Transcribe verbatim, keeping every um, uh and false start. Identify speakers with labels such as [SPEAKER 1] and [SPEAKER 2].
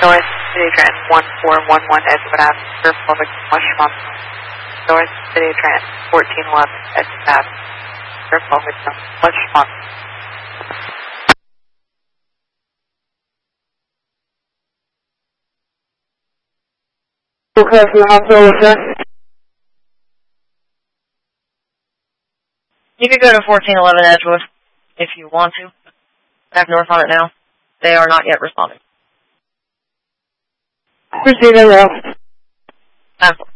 [SPEAKER 1] North City Trent one four one one Edgewood Avenue, Fairfield, Washington. North City Trent fourteen eleven Edgewood Avenue, Fairfield, Washington.
[SPEAKER 2] Okay, from the hospital, sir.
[SPEAKER 3] You could go to fourteen eleven Edgewood if you want to. I have North on it now. They are not yet responding.
[SPEAKER 2] Proceed, I will.
[SPEAKER 3] Absolutely.